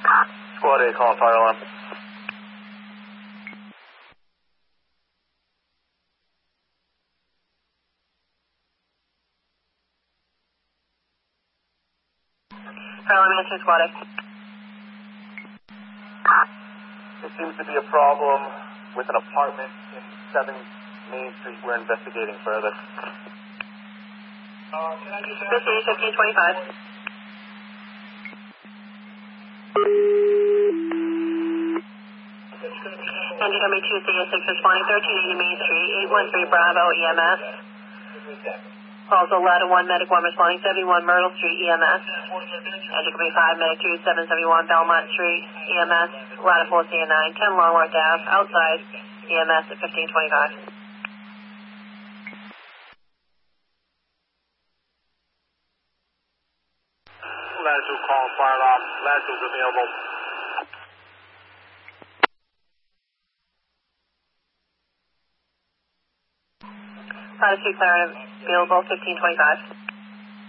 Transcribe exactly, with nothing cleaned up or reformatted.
Squad A, call fire alarm. Fire alarm answer, Squad A. There seems to be a problem with an apartment in seven Main Street. We're investigating further. Investigate fifteen twenty-five. Andy Henry two C S six responding thirteen eighty Main Street, eight one three Bravo E M S. Also Ladder one, Medic one responding seventy-one Myrtle Street E M S. Andy Henry five, Medic two, seven seventy-one Belmont Street E M S. Ladder four C N nine, ten Longworth Ave, outside E M S at fifteen twenty-five. Ladder two, call fire alarm. Ladder two is available. Ladder two, clear and available, fifteen twenty-five.